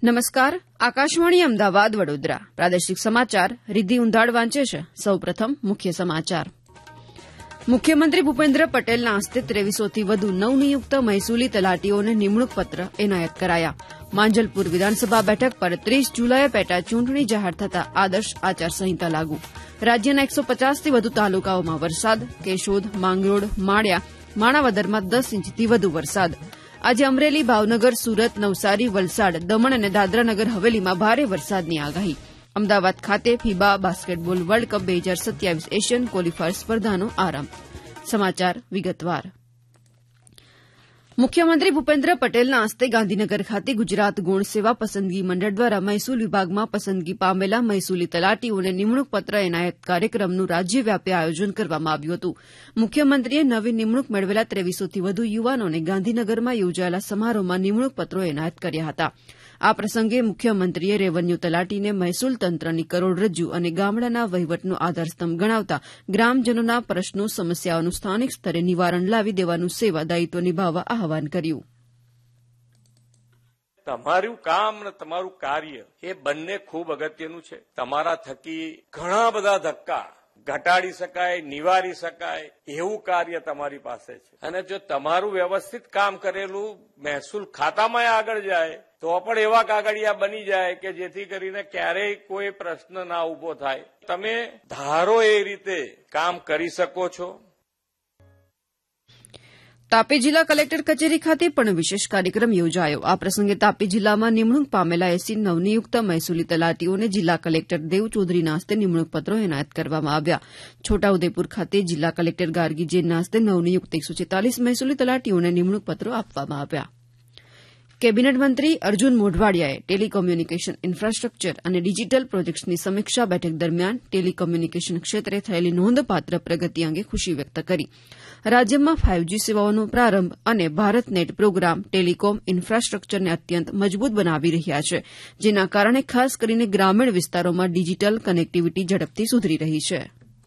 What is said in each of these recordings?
નમસ્કાર, આકાશવાણી અમદાવાદ વડોદરા પ્રાદેશિક સમાચાર રિદ્ધિ ઉંધાડ વાંચે છે. સૌપ્રથમ મુખ્ય સમાચાર. મુખ્યમંત્રી ભૂપેન્દ્ર પટેલના હસ્તે 2300થી વધુ નવનિયુક્ત મહેસૂલી તલાટીઓને નિમણૂક પત્ર એનાયત કરાયા. માંજલપુર વિધાનસભા બેઠક પર 30 જુલાઈએ પેટા ચૂંટણી જાહેર થતા આદર્શ આચારસંહિતા લાગુ. રાજ્યના 150થી વધુ તાલુકાઓમાં વરસાદ. કેશોદ, માંગરોળ, માળિયા, માણાવદરમાં 10 ઇંચથી વધુ વરસાદ. આજે અમરેલી, ભાવનગર, સુરત, નવસારી, વલસાડ, દમણ અને દાદરાનગર હવેલીમાં ભારે વરસાદની આગાહી. અમદાવાદ ખાતે ફીબા basketball world cup 2027 Asian qualifier સ્પર્ધાનો આરંભ. સમાચાર વિગતવાર. મુખ્યમંત્રી ભૂપેન્દ્ર પટેલના હસ્તે ગાંધીનગર ખાતે ગુજરાત ગુણ સેવા પસંદગી મંડળ દ્વારા મહેસૂલ વિભાગમાં પસંદગી પામેલા મહેસૂલી તલાટીઓને નિમણૂક પત્ર એનાયત કાર્યક્રમનું રાજ્યવ્યાપી આયોજન કરવામાં આવ્યું હતું. મુખ્યમંત્રીએ નવી નિમણૂક મેળવેલા 2300થી વધુ યુવાનોને ગાંધીનગરમાં યોજાયેલા સમારોહમાં નિમણૂક પત્રો એનાયત કર્યા હતા. આ પ્રસંગે મુખ્યમંત્રીએ રેવન્યુ તલાટીને મહેસૂલ તંત્રની કરોડરજ્જુ અને ગામડાના વહીવટનો આધારસ્તંભ ગણાવતા ગ્રામજનોના પ્રશ્નો, સમસ્યાઓનું સ્થાનિક સ્તરે નિવારણ લાવી દેવાનું સેવા દાયિત્વ નિભાવવા આહવાન કર્યું. તમારું કામ અને તમારું કાર્ય એ બંને ખૂબ અગત્યનું છે. તમારા થકી ઘણા બધા ધક્કા ઘટાડી શકાય, નિવારી શકાય એવું કાર્ય તમારી પાસે છે. અને જો તમારું વ્યવસ્થિત કામ કરેલું મહેસૂલ ખાતામાં આગળ જાય તો પણ એવા કાગળિયા બની જાય કે જેથી કરીને ક્યારેય કોઈ પ્રશ્ન ના ઉભો થાય. તમે ધારો એ રીતે કામ કરી શકો છો. તાપી જિલ્લા કલેક્ટર કચેરી ખાતે પણ વિશેષ કાર્યક્રમ યોજાયો. આ પ્રસંગે તાપી જિલ્લામાં નિમણૂક પામેલા 80 નવનિયુક્ત મહેસૂલી તલાટીઓને જિલ્લા કલેક્ટર દેવ ચૌધરીના હસ્તે નિમણૂક પત્રો એનાયત કરવામાં આવ્યા. છોટાઉદેપુર ખાતે જિલ્લા કલેક્ટર ગાર્ગી જૈનના હસ્તે નવનિયુક્ત 146 મહેસૂલી તલાટીઓને નિમણૂક પત્રો આપવામાં આવ્યા. કેબિનેટ મંત્રી અર્જુન મોઢવાડિયાએ ટેલિકોમ્યુનિકેશન ઇન્ફ્રાસ્ટ્રક્ચર અને ડિજીટલ પ્રોજેક્ટ્સની સમીક્ષા બેઠક દરમિયાન ટેલિકોમ્યુનિકેશન ક્ષેત્રે થયેલી નોંધપાત્ર પ્રગતિ અંગે ખુશી વ્યક્ત કરી. રાજ્યમાં 5G સેવાઓનો પ્રારંભ અને ભારત નેટ પ્રોગ્રામ ટેલિકોમ ઇન્ફ્રાસ્ટ્રક્ચરને અત્યંત મજબૂત બનાવી રહ્યા છે, જેના કારણે ખાસ કરીને ગ્રામીણ વિસ્તારોમાં ડિજીટલ કનેક્ટિવિટી ઝડપથી સુધરી રહી છે.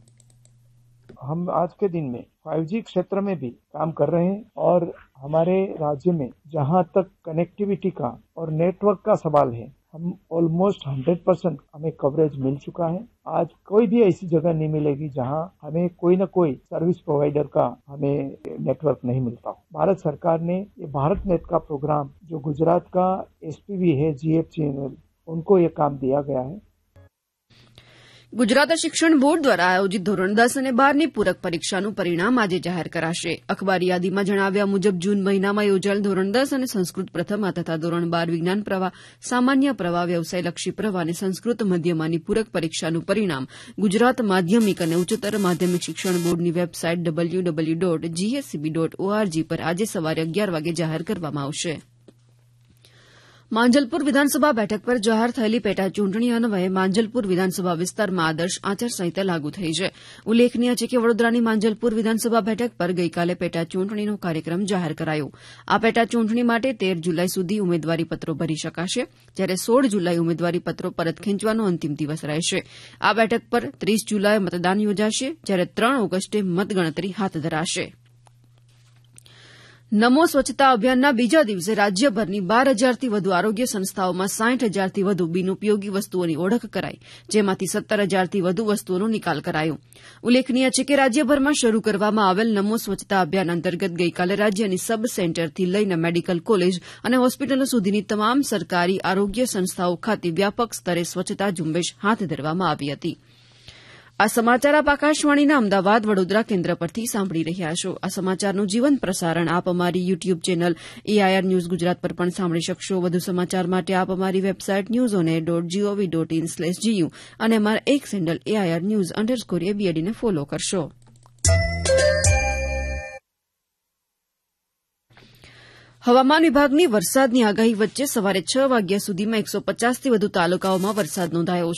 हम आज के दिन में 5G क्षेत्र में भी काम कर रहे हैं और हमारे राज्य में जहां तक कनेक्टिविटी का और नेटवर्क का सवाल है, हम ऑलमोस्ट 100% हमें कवरेज मिल चुका है. आज कोई भी ऐसी जगह नहीं मिलेगी जहां हमें कोई न कोई सर्विस प्रोवाइडर का हमें नेटवर्क नहीं मिलता हो. भारत सरकार ने ये भारत नेट का प्रोग्राम जो गुजरात का एसपीवी है GFGNL, उनको ये काम दिया गया है. ગુજરાત શિક્ષણ બોર્ડ દ્વારા આયોજિત ધોરણ 10 અને 12ની પૂરક પરીક્ષાનું પરિણામ આજે જાહેર કરાશે. અખબારી યાદીમાં જણાવ્યા મુજબ જૂન મહિનામાં યોજાયેલ ધોરણ 10 અને સંસ્કૃત પ્રથમા તથા ધોરણ 12 વિજ્ઞાન પ્રવાહ, સામાન્ય પ્રવાહ, વ્યવસાયલક્ષી પ્રવાહ અને સંસ્કૃત મધ્યમાની પૂરક પરીક્ષાનું પરિણામ ગુજરાત માધ્યમિક અને ઉચ્ચતર માધ્યમિક શિક્ષણ બોર્ડની વેબસાઇટ www.gscb.org પર આજે સવારે 11 વાગે જાહેર કરવામાં આવશે. માંજલપુર વિધાનસભા બેઠક પર જાહેર થયેલી પેટા ચૂંટણી અન્વયે માંજલપુર વિધાનસભા વિસ્તારમાં આદર્શ આચારસંહિતા લાગુ થઈ છે. ઉલ્લેખનીય છે કે વડોદરાની માંજલપુર વિધાનસભા બેઠક પર ગઈકાલે પેટા ચૂંટણીનો કાર્યક્રમ જાહેર કરાયો. આ પેટા ચૂંટણી માટે 13 જુલાઈ સુધી ઉમેદવારીપત્રો ભરી શકાશે, જ્યારે 16 જુલાઈ ઉમેદવારીપત્રો પરત ખેંચવાનો અંતિમ દિવસ રહેશે. આ બેઠક પર 30 જુલાઈએ મતદાન યોજાશે, જ્યારે 3 ઓગસ્ટે મતગણતરી હાથ ધરાશે. નમો સ્વચ્છતા અભિયાનના બીજા દિવસે રાજ્યભરની 12,000થી વધુ આરોગ્ય સંસ્થાઓમાં 60,000થી વધુ બિનઉપયોગી વસ્તુઓની ઓળખ કરાઈ, જેમાંથી 17,000થી વધુ વસ્તુઓનો નિકાલ કરાયો. ઉલ્લેખનીય છે કે રાજ્યભરમાં શરૂ કરવામાં આવેલ નમો સ્વચ્છતા અભિયાન અંતર્ગત ગઈકાલે રાજ્યની સબ સેન્ટરથી લઈને મેડિકલ કોલેજ અને હોસ્પિટલો સુધીની તમામ સરકારી આરોગ્ય સંસ્થાઓ ખાતે વ્યાપક સ્તરે સ્વચ્છતા ઝુંબેશ હાથ ધરવામાં આવી હતી. આ સમાચાર આપ આકાશવાણીના અમદાવાદ વડોદરા કેન્દ્ર પરથી સાંભળી રહ્યા છો. આ સમાચારનું જીવંત પ્રસારણ આપ અમારી YouTube channel AIR news Gujarat પર પણ સાંભળી શકશો. વધુ સમાચાર માટે આપ અમારી વેબસાઇટ newsonair.gov.in/gu અને અમારા એક્સ હેન્ડલ AIR_news_ABD ને ફોલો કરશો. હવામાન વિભાગની વરસાદની આગાહી વચ્ચે સવારે 6 વાગ્યા સુધીમાં 150થી વધુ તાલુકાઓમાં વરસાદ નોંધાયો